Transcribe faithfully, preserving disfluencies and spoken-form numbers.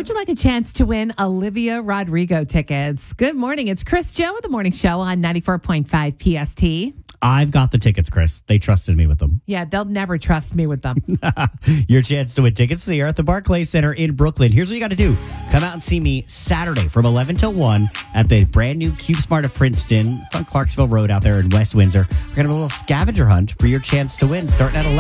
would you like a chance to win Olivia Rodrigo tickets? Good morning. It's Chris Joe with the Morning Show on ninety-four point five P S T. I've got the tickets, Chris. They trusted me with them. Yeah, they'll never trust me with them. Your chance to win tickets here at the Barclays Center in Brooklyn. Here's what you got to do. Come out and see me Saturday from eleven till one at the brand new Cube Smart of Princeton. It's on Clarksville Road out there in West Windsor. We're going to have a little scavenger hunt for your chance to win starting at eleven.